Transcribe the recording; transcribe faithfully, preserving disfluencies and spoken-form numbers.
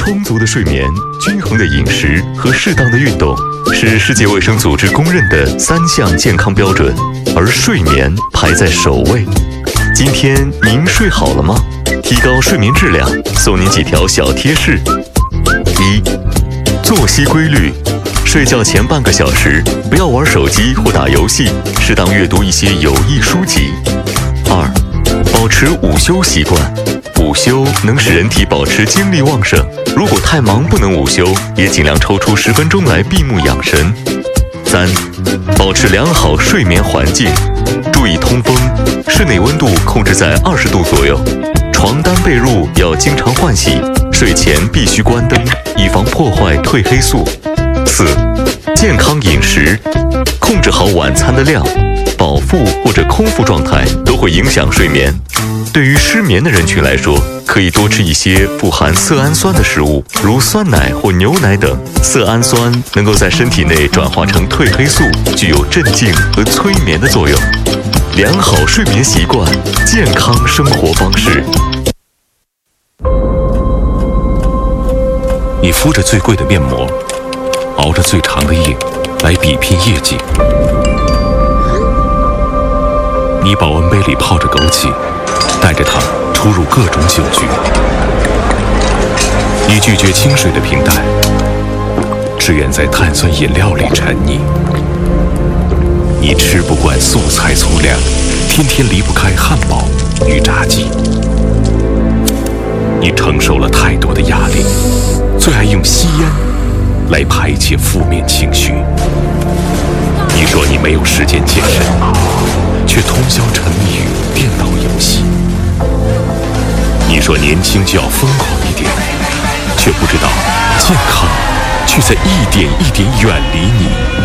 充足的睡眠、均衡的饮食和适当的运动是世界卫生组织公认的三项健康标准，而睡眠排在首位。今天您睡好了吗？提高睡眠质量，送您几条小贴士：一、作息规律，睡觉前半个小时不要玩手机或打游戏，适当阅读一些有益书籍。二、保持午休习惯，午休能使人体保持精力旺盛，如果太忙不能午休，也尽量抽出十分钟来闭目养神。三、保持良好睡眠环境，注意通风，室内温度控制在二十度左右，床单被褥要经常换洗，睡前必须关灯，以防破坏褪黑素。四、健康饮食，控制好晚餐的量，饱腹或者空腹状态都会影响睡眠。对于失眠的人群来说，可以多吃一些富含色氨酸的食物，如酸奶或牛奶等。色氨酸能够在身体内转化成褪黑素，具有镇静和催眠的作用。良好睡眠习惯，健康生活方式。 你敷着最贵的面膜，熬着最长的夜来比拼业绩。你保温杯里泡着枸杞，带着它出入各种酒局。你拒绝清水的平淡，只愿在碳酸饮料里沉溺。你吃不惯素菜粗粮，天天离不开汉堡与炸鸡。你承受了太多的压力，最爱用吸烟来排解负面情绪。你说你没有时间健身，却通宵沉迷于电脑游戏。你说年轻就要疯狂一点，却不知道健康却在一点一点远离你。